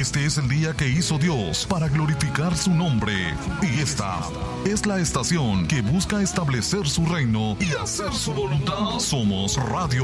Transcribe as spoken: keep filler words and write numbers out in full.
Este es el día que hizo Dios para glorificar su nombre. Y esta es la estación que busca establecer su reino y hacer su voluntad. Somos Radio